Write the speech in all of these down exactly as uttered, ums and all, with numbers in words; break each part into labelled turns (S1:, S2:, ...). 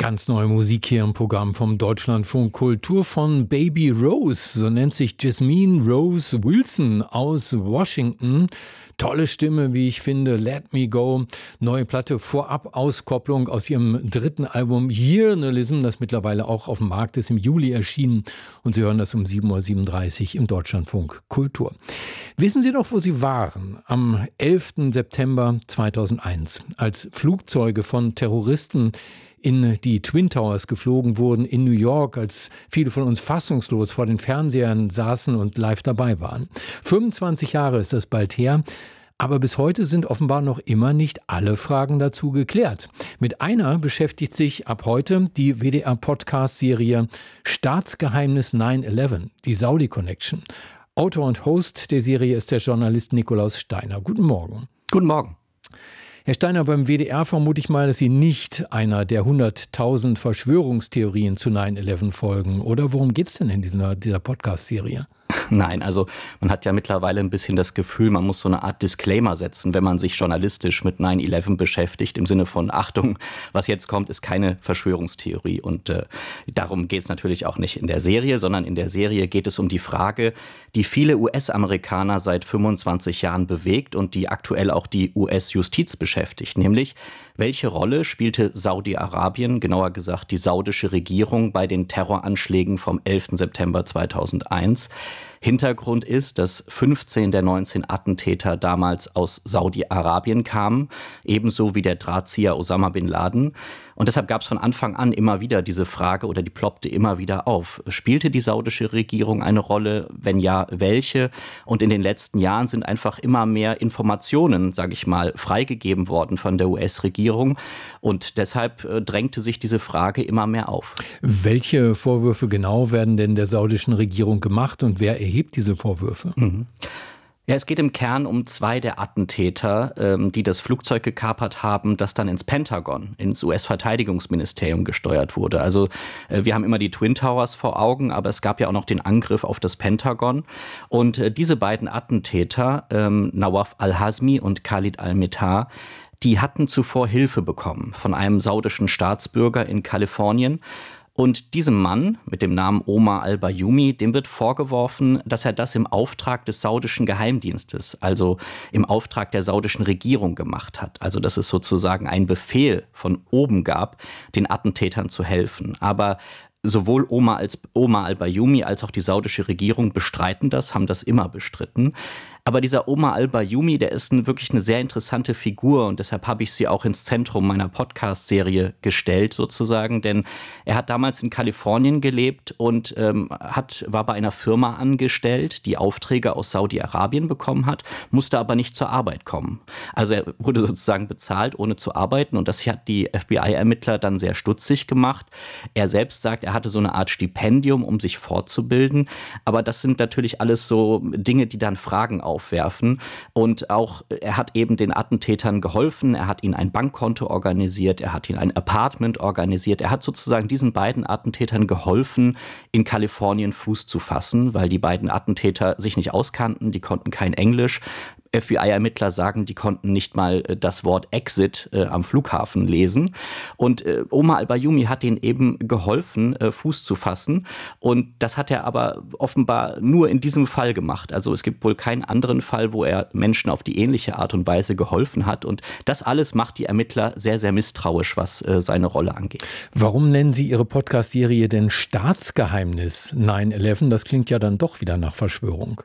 S1: Ganz neue Musik hier im Programm vom Deutschlandfunk Kultur von Baby Rose. So nennt sich Jasmine Rose Wilson aus Washington. Tolle Stimme, wie ich finde. Let Me Go. Neue Platte, Vorab-Auskopplung aus ihrem dritten Album Yearnalism, das mittlerweile auch auf dem Markt ist, im Juli erschienen. Und Sie hören das um sieben Uhr siebenunddreißig im Deutschlandfunk Kultur. Wissen Sie doch, wo Sie waren am elften September zweitausendeins, als Flugzeuge von Terroristen in die Twin Towers geflogen wurden in New York, als viele von uns fassungslos vor den Fernsehern saßen und live dabei waren. fünfundzwanzig Jahre ist das bald her, aber bis heute sind offenbar noch immer nicht alle Fragen dazu geklärt. Mit einer beschäftigt sich ab heute die W D R-Podcast-Serie Staatsgeheimnis neun elf, die Saudi Connection. Autor und Host der Serie ist der Journalist Nikolaus Steiner. Guten Morgen.
S2: Guten Morgen.
S1: Herr Steiner, beim W D R vermute ich mal, dass Sie nicht einer der hunderttausend Verschwörungstheorien zu neun elf folgen. Oder worum geht es denn in dieser, dieser Podcast-Serie?
S2: Nein, also man hat ja mittlerweile ein bisschen das Gefühl, man muss so eine Art Disclaimer setzen, wenn man sich journalistisch mit neun elf beschäftigt, im Sinne von Achtung, was jetzt kommt, ist keine Verschwörungstheorie. Und äh, darum geht es natürlich auch nicht in der Serie, sondern in der Serie geht es um die Frage, die viele U S-Amerikaner seit fünfundzwanzig Jahren bewegt und die aktuell auch die U S-Justiz beschäftigt, nämlich welche Rolle spielte Saudi-Arabien, genauer gesagt die saudische Regierung, bei den Terroranschlägen vom elften September zweitausendeins? Hintergrund ist, dass fünfzehn der neunzehn Attentäter damals aus Saudi-Arabien kamen, ebenso wie der Drahtzieher Osama bin Laden. Und deshalb gab es von Anfang an immer wieder diese Frage, oder die ploppte immer wieder auf. Spielte die saudische Regierung eine Rolle? Wenn ja, welche? Und in den letzten Jahren sind einfach immer mehr Informationen, sage ich mal, freigegeben worden von der U S-Regierung. Und deshalb äh, drängte sich diese Frage immer mehr auf.
S1: Welche Vorwürfe genau werden denn der saudischen Regierung gemacht und wer erhebt diese Vorwürfe?
S2: Mhm. Ja, es geht im Kern um zwei der Attentäter, ähm, die das Flugzeug gekapert haben, das dann ins Pentagon, ins U S-Verteidigungsministerium gesteuert wurde. Also äh, wir haben immer die Twin Towers vor Augen, aber es gab ja auch noch den Angriff auf das Pentagon. Und äh, diese beiden Attentäter, ähm, Nawaf al-Hazmi und Khalid al-Mitar, die hatten zuvor Hilfe bekommen von einem saudischen Staatsbürger in Kalifornien. Und diesem Mann mit dem Namen Omar al-Bayoumi, dem wird vorgeworfen, dass er das im Auftrag des saudischen Geheimdienstes, also im Auftrag der saudischen Regierung gemacht hat. Also dass es sozusagen einen Befehl von oben gab, den Attentätern zu helfen. Aber sowohl Omar, als, Omar al-Bayoumi als auch die saudische Regierung bestreiten das, haben das immer bestritten. Aber dieser Omar al-Bayoumi, der ist ein, wirklich eine sehr interessante Figur und deshalb habe ich sie auch ins Zentrum meiner Podcast-Serie gestellt sozusagen, denn er hat damals in Kalifornien gelebt und ähm, hat, war bei einer Firma angestellt, die Aufträge aus Saudi-Arabien bekommen hat, musste aber nicht zur Arbeit kommen. Also er wurde sozusagen bezahlt, ohne zu arbeiten und das hat die F B I-Ermittler dann sehr stutzig gemacht. Er selbst sagt, er hatte so eine Art Stipendium, um sich fortzubilden, aber das sind natürlich alles so Dinge, die dann Fragen aufwerfen. aufwerfen. Und auch er hat eben den Attentätern geholfen, er hat ihnen ein Bankkonto organisiert, er hat ihnen ein Apartment organisiert, er hat sozusagen diesen beiden Attentätern geholfen, in Kalifornien Fuß zu fassen, weil die beiden Attentäter sich nicht auskannten, die konnten kein Englisch. F B I-Ermittler sagen, die konnten nicht mal äh, das Wort Exit äh, am Flughafen lesen. Und äh, Omar al-Bayoumi hat ihnen eben geholfen, äh, Fuß zu fassen. Und das hat er aber offenbar nur in diesem Fall gemacht. Also es gibt wohl keinen anderen Fall, wo er Menschen auf die ähnliche Art und Weise geholfen hat. Und das alles macht die Ermittler sehr, sehr misstrauisch, was äh, seine Rolle angeht.
S1: Warum nennen Sie Ihre Podcast-Serie denn Staatsgeheimnis neun elf? Das klingt ja dann doch wieder nach Verschwörung.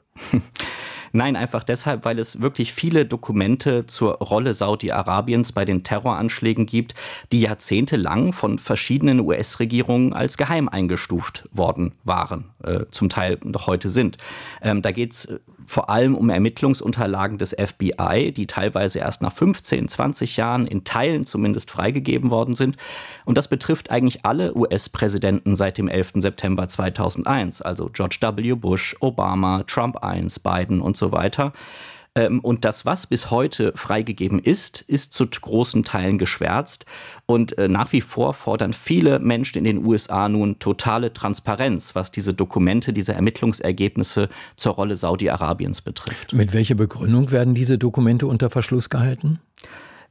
S2: Nein, einfach deshalb, weil es wirklich viele Dokumente zur Rolle Saudi-Arabiens bei den Terroranschlägen gibt, die jahrzehntelang von verschiedenen U S-Regierungen als geheim eingestuft worden waren, äh, zum Teil noch heute sind. Ähm, da geht es vor allem um Ermittlungsunterlagen des F B I, die teilweise erst nach fünfzehn, zwanzig Jahren in Teilen zumindest freigegeben worden sind. Und das betrifft eigentlich alle U S-Präsidenten seit dem elften September zweitausendeins, also George W. Bush, Obama, Trump eins, Biden und so weiter. Und das, was bis heute freigegeben ist, ist zu großen Teilen geschwärzt. Und nach wie vor fordern viele Menschen in den U S A nun totale Transparenz, was diese Dokumente, diese Ermittlungsergebnisse zur Rolle Saudi-Arabiens betrifft.
S1: Mit welcher Begründung werden diese Dokumente unter Verschluss gehalten?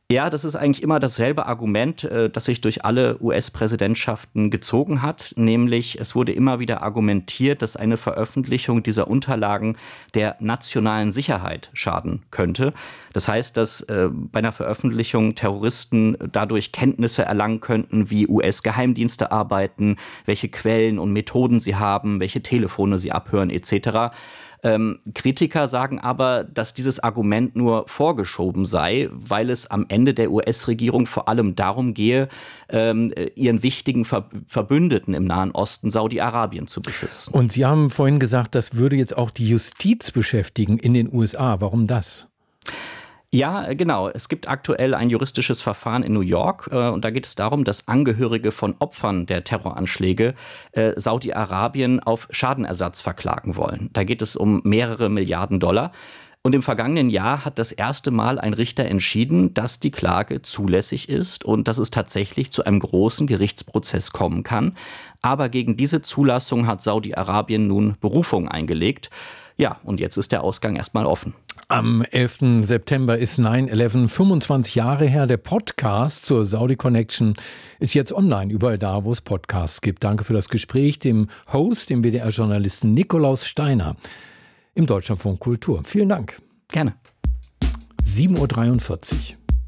S2: Ja, das ist eigentlich immer dasselbe Argument, das sich durch alle U S-Präsidentschaften gezogen hat, nämlich es wurde immer wieder argumentiert, dass eine Veröffentlichung dieser Unterlagen der nationalen Sicherheit schaden könnte. Das heißt, dass äh, bei einer Veröffentlichung Terroristen dadurch Kenntnisse erlangen könnten, wie U S-Geheimdienste arbeiten, welche Quellen und Methoden sie haben, welche Telefone sie abhören et cetera. Ähm, Kritiker sagen aber, dass dieses Argument nur vorgeschoben sei, weil es am Ende der U S-Regierung vor allem darum gehe, ähm, ihren wichtigen Ver- Verbündeten im Nahen Osten, Saudi-Arabien, zu beschützen.
S1: Und Sie haben vorhin gesagt, das würde jetzt auch die Justiz beschäftigen in den U S A. Warum das?
S2: Ja, genau. Es gibt aktuell ein juristisches Verfahren in New York äh, und da geht es darum, dass Angehörige von Opfern der Terroranschläge äh, Saudi-Arabien auf Schadenersatz verklagen wollen. Da geht es um mehrere Milliarden Dollar. Und im vergangenen Jahr hat das erste Mal ein Richter entschieden, dass die Klage zulässig ist und dass es tatsächlich zu einem großen Gerichtsprozess kommen kann. Aber gegen diese Zulassung hat Saudi-Arabien nun Berufung eingelegt. Ja, und jetzt ist der Ausgang erstmal offen.
S1: Am elften September ist neun elf fünfundzwanzig Jahre her. Der Podcast zur Saudi Connection ist jetzt online, überall da, wo es Podcasts gibt. Danke für das Gespräch dem Host, dem W D R-Journalisten Nikolaus Steiner im Deutschlandfunk Kultur. Vielen Dank.
S2: Gerne.
S1: sieben Uhr dreiundvierzig.